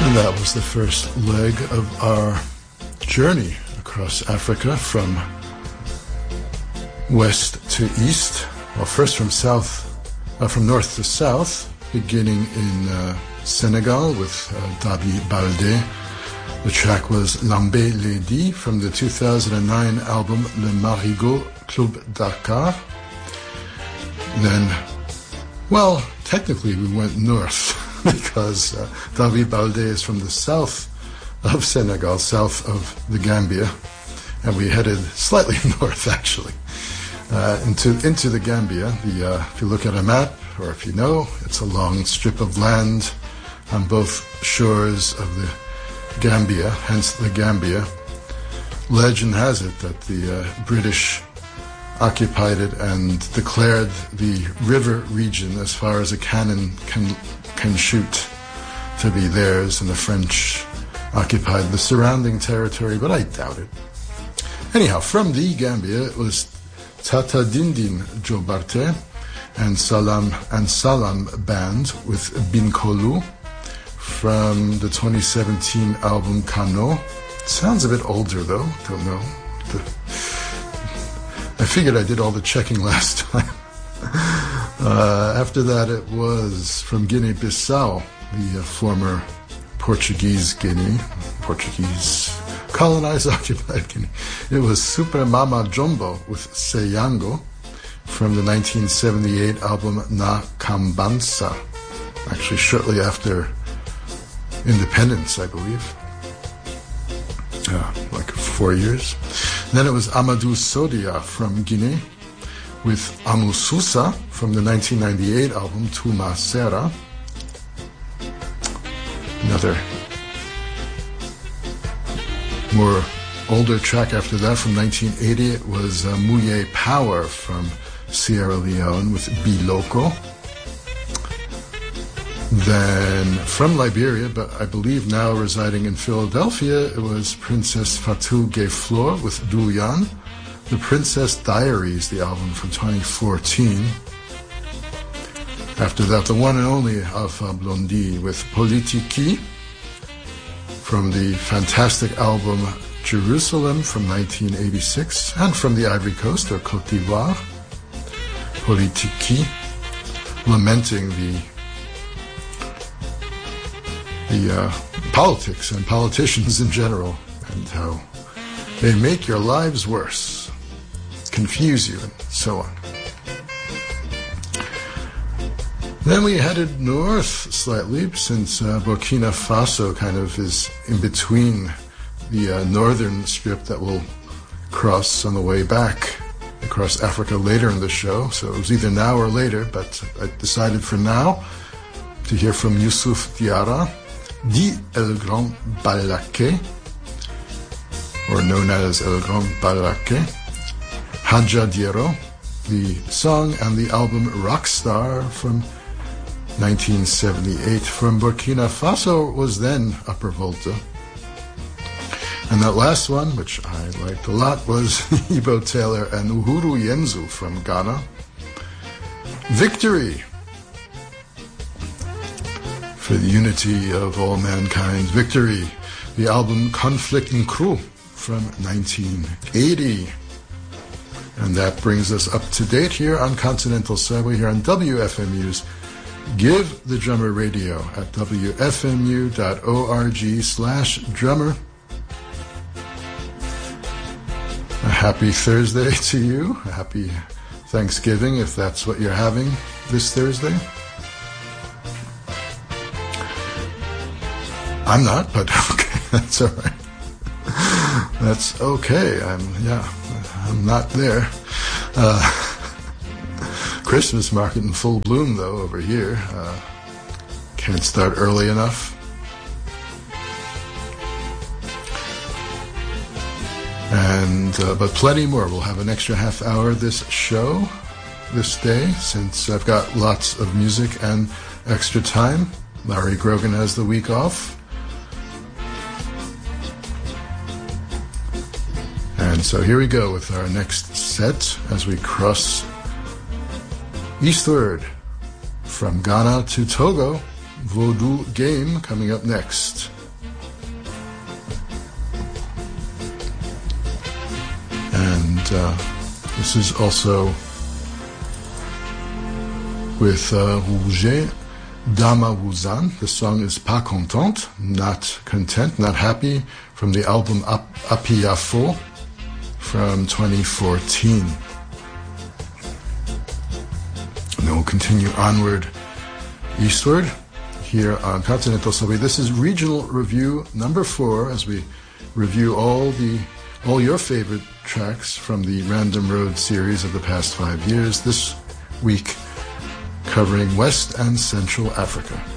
That was the first leg of our journey across Africa from west to east. Well, first from north to south, beginning in Senegal with Dabi Baldé. The track was Lambé Lady from the 2009 album Le Marigot Club Dakar. Then, well, technically we went north. Because Dabi Baldé is from the south of Senegal, south of the Gambia, and we headed slightly north, actually, into the Gambia. If you look at a map, or if you know, it's a long strip of land on both shores of the Gambia, hence the Gambia. Legend has it that the British occupied it and declared the river region as far as a cannon can shoot to be theirs, and the French occupied the surrounding territory, but I doubt it. Anyhow, from the Gambia, it was Tata Dindin Jobarte and Salam Band with Binkolu from the 2017 album Kano. Sounds a bit older though, don't know. I figured I did all the checking last time. After that, it was from Guinea-Bissau, the former Portuguese Guinea, Portuguese colonized, occupied Guinea. It was Super Mama Jumbo with Seyango from the 1978 album Na Kambansa, actually shortly after independence, I believe. Like 4 years. Then it was Amadou Sodia from Guinea with Amususa from the 1998 album Tuma Sera. Another more older track after that from 1980, it was Mouye Power from Sierra Leone with Biloko. Then from Liberia, but I believe now residing in Philadelphia, it was Princess Fatou Gayflor with Duyan. The Princess Diaries, the album from 2014. After that, the one and only Alpha Blondy with Politiki from the fantastic album Jerusalem from 1986, and from the Ivory Coast, or Côte d'Ivoire, Politiki, lamenting the politics and politicians in general, and how they make your lives worse, confuse you, and so on. Then we headed north slightly, since Burkina Faso kind of is in between the northern strip that we'll cross on the way back across Africa later in the show. So it was either now or later, but I decided for now to hear from Youssouf Diarra, Di El Grand Balaké, or known as El Grand Balaké, Hadja Diero, the song and the album Rockstar from 1978. From Burkina Faso was then Upper Volta. And that last one, which I liked a lot, was Ibo Taylor and Uhuru Yenzu from Ghana. Victory for the unity of all mankind. Victory, the album Conflict and Crew from 1980. And that brings us up to date here on Continental Subway, here on WFMU's Give the Drummer Radio at wfmu.org/drummer. A happy Thursday to you. A happy Thanksgiving, if that's what you're having this Thursday. I'm not, but okay, that's all right. That's okay. I'm not there. Christmas market in full bloom, though, over here. Can't start early enough. And but plenty more. We'll have an extra half hour this day, since I've got lots of music and extra time. Larry Grogan has the week off. And so here we go with our next set as we cross eastward from Ghana to Togo. Vodou Game coming up next. this is also with Rouget, Dama Wuzan. The song is Pas Contente, not content, not happy, from the album Apiafo from 2014. And then we'll continue onward eastward here on Continental Subway. This is Regional Review number 4, as we review all your favorite tracks from the Random Road series of the past 5 years. This week, covering West and Central Africa.